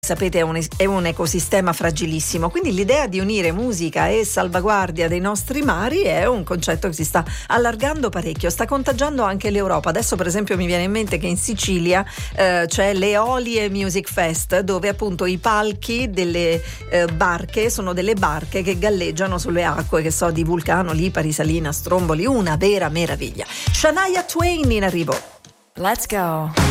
sapete è un ecosistema fragilissimo, quindi l'idea di unire musica e salvaguardia dei nostri mari è un concetto che si sta allargando parecchio, sta contagiando anche l'Europa. Adesso per esempio mi viene in mente che in Sicilia c'è l'Eolie Music Fest, dove appunto i palchi delle barche sono delle barche che galleggiano sulle acque, che so, di Vulcano, Lipari, Salina, Stromboli, una vera meraviglia. Shania Twain in arrivo. Let's go.